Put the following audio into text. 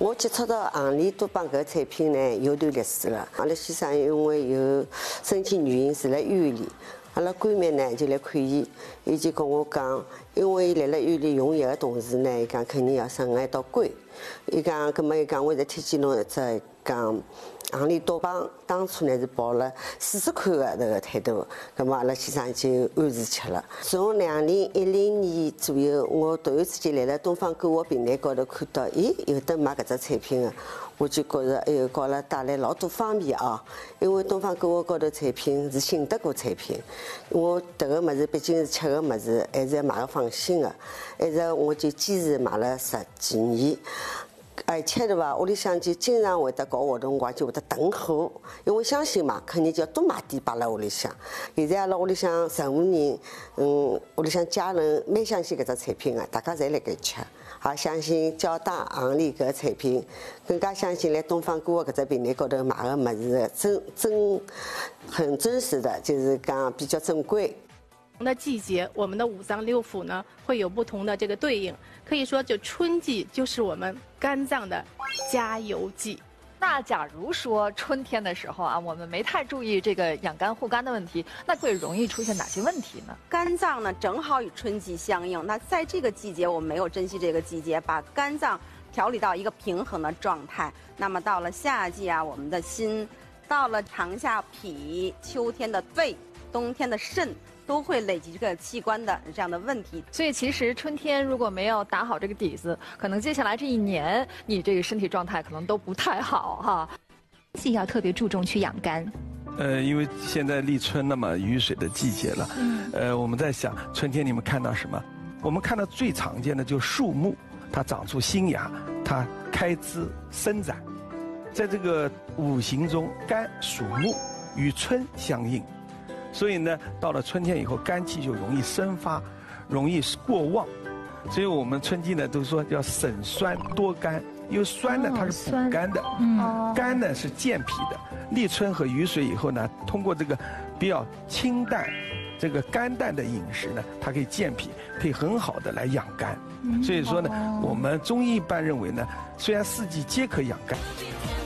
我接触到行里多帮搿个产品呢有段历史了。阿拉先生因为有身体原因住辣医院里，阿拉闺蜜呢就来看伊，伊就跟我讲，因为伊辣医院里用药的同时呢，伊讲肯定要省了一道关。伊讲，葛末伊讲，我现在推荐侬一只讲行里多帮，当初呢是抱了试试看的这个态度，葛末阿拉先生就按时吃了。从2010年左右，我突然之间来了东方购物平台高头看到，咦，有得卖搿只产品的。我就觉着，哎呦，给阿拉带来老多方便啊！因为东方购物高头产品是信得过产品，我迭个物事毕竟是吃个物事，还是要买个放心的，一直我就坚持买了10几年。而且对伐，屋里向就经常会得搞活动，我就会得囤货，因为相信嘛，肯定就要多买点摆辣屋里向。现在阿拉屋里向任何人，屋里向家人蛮相信搿只产品的，大家侪辣盖吃，也相信交大行里搿个产品，更加相信来东方购物搿只平台高头买个物事很真实的，就是讲比较正规。 不同的季节，我们的五脏六腑呢会有不同的这个对应，可以说就春季就是我们肝脏的加油季。 那假如说春天的时候啊，我们没太注意这个养肝护肝的问题，那会容易出现哪些问题呢？ 肝脏呢正好与春季相应，那在这个季节我们没有珍惜这个季节，把肝脏调理到一个平衡的状态，那么到了夏季啊，我们的心，到了长夏脾，秋天的肺，冬天的肾。都会累积这个器官的这样的问题， 所以其实春天如果没有打好这个底子，可能接下来这一年你这个身体状态可能都不太好哈。 要特别注重去养肝。 因为现在立春了嘛，雨水的季节了。我们在想春天你们看到什么？我们看到最常见的就是树木，它长出新芽，它开枝生长。在这个五行中，肝属木，与春相应。所以呢，到了春天以后，肝气就容易生发，容易过旺。所以我们春季呢都说要省酸多甘，因为酸呢它是补肝的，甘呢是健脾的。立春和雨水以后呢，通过这个比较清淡、这个甘淡的饮食呢，它可以健脾，可以很好的来养肝。所以说呢，我们中医一般认为呢，虽然四季皆可养肝。